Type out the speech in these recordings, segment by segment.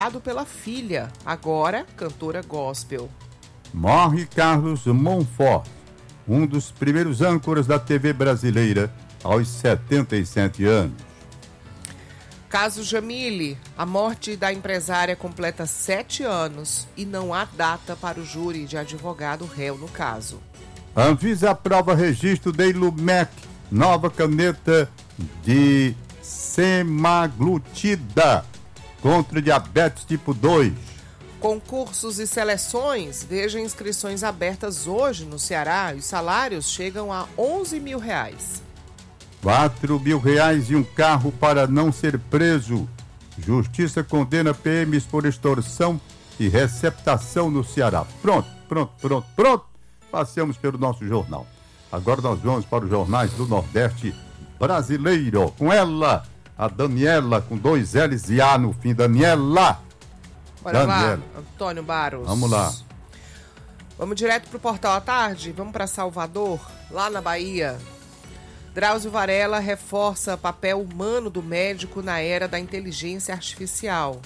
pela filha, agora cantora gospel. Morre Carlos Monfort, um dos primeiros âncoras da TV brasileira, aos 77 anos. Caso Jamile, a morte da empresária completa 7 anos e não há data para o júri de advogado réu no caso. Anvisa aprova registro da Ilumec, nova caneta de semaglutida contra diabetes tipo 2. Concursos e seleções, veja inscrições abertas hoje no Ceará. Os salários chegam a R$11 mil. R$4 mil e um carro para não ser preso. Justiça condena PMs por extorsão e receptação no Ceará. Pronto. Passamos pelo nosso jornal. Agora nós vamos para os jornais do Nordeste brasileiro. Com ela, a Daniela, com 2 L's e A no fim. Daniela. Bora lá, Antônio Barros. Vamos lá. Vamos direto para o Portal à Tarde. Vamos para Salvador, lá na Bahia. Drauzio Varela reforça papel humano do médico na era da inteligência artificial.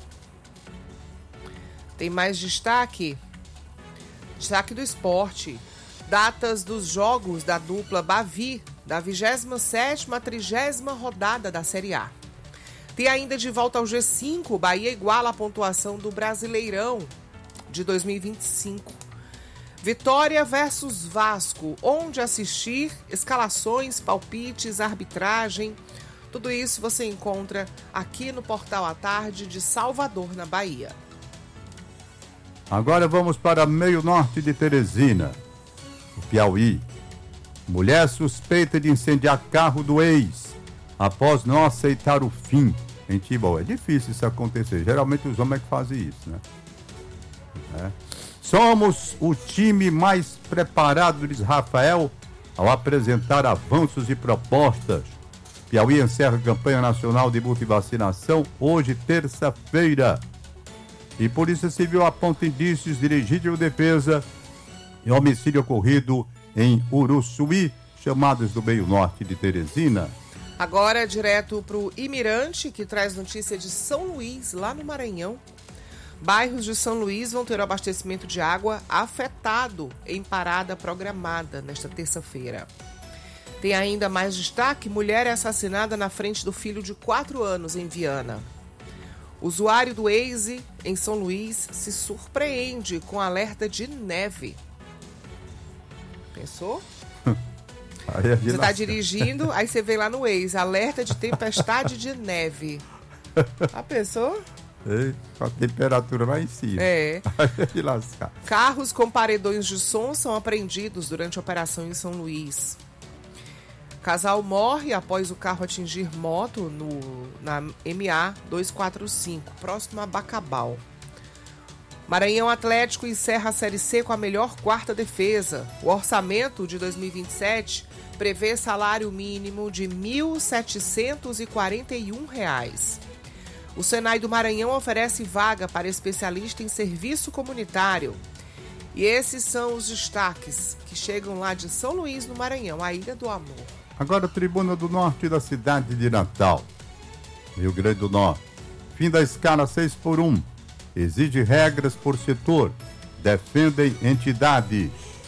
Tem mais destaque? Destaque do esporte. Datas dos jogos da dupla Bavi, da 27ª a 30ª rodada da Série A. Tem ainda de volta ao G5, Bahia iguala a pontuação do Brasileirão de 2025. Vitória versus Vasco, onde assistir, escalações, palpites, arbitragem, tudo isso você encontra aqui no Portal à Tarde de Salvador, na Bahia. Agora vamos para meio norte de Teresina, o Piauí. Mulher suspeita de incendiar carro do ex após não aceitar o fim em Tibau. É difícil isso acontecer. Geralmente os homens é que fazem isso, né? Somos o time mais preparado, diz Rafael, ao apresentar avanços e propostas. Piauí encerra a campanha nacional de multivacinação hoje, terça-feira. E Polícia Civil aponta indícios de legítima defesa e homicídio ocorrido em Uruçuí, chamadas do meio norte de Teresina. Agora, direto para o Imirante, que traz notícia de São Luís, lá no Maranhão. Bairros de São Luís vão ter o abastecimento de água afetado em parada programada nesta terça-feira. Tem ainda mais destaque: mulher é assassinada na frente do filho de 4 anos em Viana. Usuário do Waze em São Luís se surpreende com alerta de neve. Pensou? Você está dirigindo, aí você vê lá no Waze, alerta de tempestade de neve. A pessoa? Com a temperatura lá em cima. Aí lascar. Carros com paredões de som são apreendidos durante a operação em São Luís. Casal morre após o carro atingir moto na MA 245, próximo a Bacabal. Maranhão Atlético encerra a Série C com a melhor quarta defesa. O orçamento de 2027 prevê salário mínimo de R$ 1.741. O Senai do Maranhão oferece vaga para especialista em serviço comunitário. E esses são os destaques que chegam lá de São Luís, no Maranhão, a Ilha do Amor. Agora, Tribuna do Norte da cidade de Natal, Rio Grande do Norte. Fim da escala 6x1. Exige regras por setor. Defendem entidades.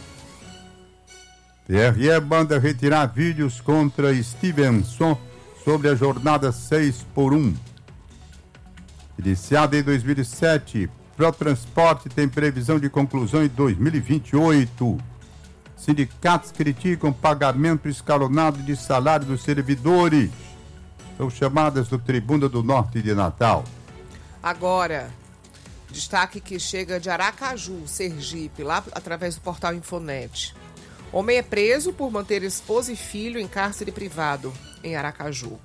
TRE manda retirar vídeos contra Stevenson sobre a jornada 6x1. Iniciada em 2007, Protransporte tem previsão de conclusão em 2028. Sindicatos criticam pagamento escalonado de salário dos servidores. São chamadas do Tribuna do Norte de Natal. Agora, destaque que chega de Aracaju, Sergipe, lá através do portal Infonet. Homem é preso por manter esposa e filho em cárcere privado em Aracaju.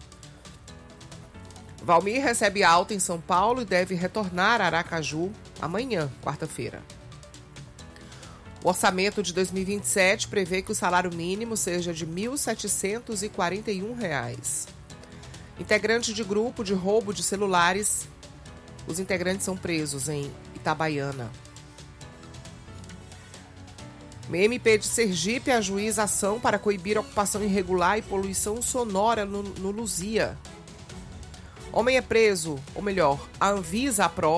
Valmir recebe alta em São Paulo e deve retornar a Aracaju amanhã, quarta-feira. O orçamento de 2027 prevê que o salário mínimo seja de R$ 1.741. Integrante de grupo de roubo de celulares, os integrantes são presos em Itabaiana. O MP de Sergipe ajuiza ação para coibir ocupação irregular e poluição sonora no Luzia. Homem é preso, ou melhor, a Anvisa aprova